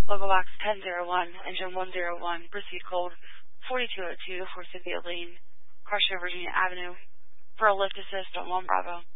Logo box 1001, engine 101, proceed cold 4202 for Cynthia Lane, Carson, Virginia Avenue, for a lift assist on 1 Bravo.